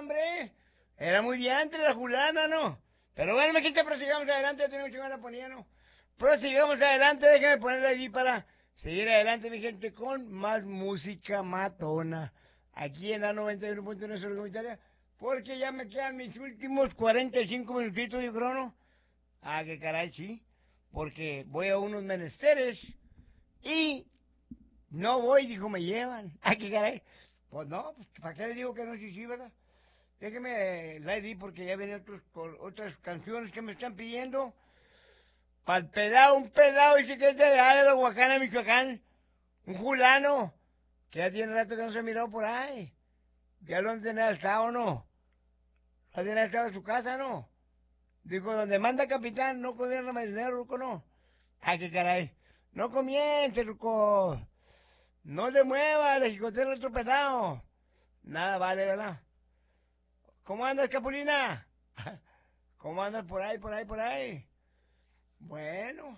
hombre. Era muy diantre la fulana, ¿no? Pero bueno, mi gente, prosigamos adelante, ya tenemos mucho la ponía, ¿no? Prosigamos adelante, déjame ponerla allí para seguir adelante, mi gente, con más música matona. Aquí en la 91.1 Sur Comunitaria, porque ya me quedan mis últimos 45 minutitos, yo creo, ¿no? Ah, qué caray, sí. Porque voy a unos menesteres y no voy, dijo, me llevan. Ah, qué caray. Pues no, pues, ¿para qué les digo que no? Sí, sí, ¿verdad? Déjeme la di porque ya vienen otras canciones que me están pidiendo. Para el pelado, un pelado, dice que es de allá de la Huacana, Michoacán. Un fulano, que ya tiene rato que no se ha mirado por ahí. Ya lo han tenido alzado, ¿no? Lo han tenido alzado en su casa, ¿no? Dijo, donde manda capitán, no gobierna marinero, Ruco, no. Ay, qué caray. No comience, Ruco. No le mueva, le jicotero otro pelado. Nada vale, ¿verdad? ¿Cómo andas, Capulina? ¿Cómo andas por ahí, por ahí, por ahí? Bueno.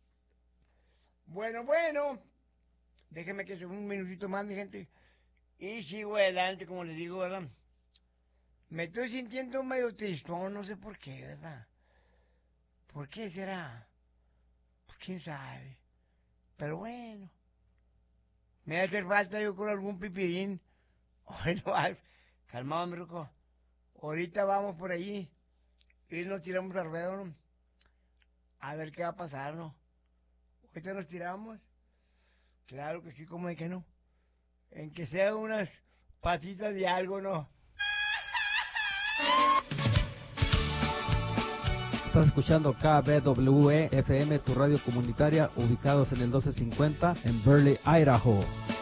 Bueno. Déjeme que sea un minutito más, mi gente. Y sigo adelante, como les digo, ¿verdad? Me estoy sintiendo medio tristón, no sé por qué, ¿verdad? ¿Por qué será? Pues quién sabe. Pero bueno. Me va a hacer falta yo con algún pipirín. Bueno, calmado, mi Ruco. Ahorita vamos por allí y nos tiramos al ruedo, ¿no? A ver qué va a pasar, ¿no? Ahorita nos tiramos. Claro que sí, como de que no. En que sea unas patitas de algo, ¿no? Estás escuchando KBWE FM, tu radio comunitaria, ubicados en el 1250 en Burley, Idaho.